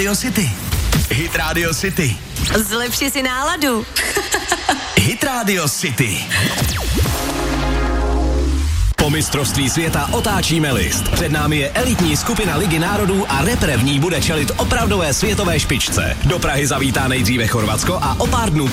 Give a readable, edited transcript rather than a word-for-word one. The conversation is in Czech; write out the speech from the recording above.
Radio City. Hit Radio City. Zlepši si náladu. Hit Radio City. Po mistrovství světa otáčíme list. Před námi je elitní skupina Ligy národů a repre v ní bude čelit opravdové světové špičce. Do Prahy zavítá nejdříve Chorvatsko a o pár dnů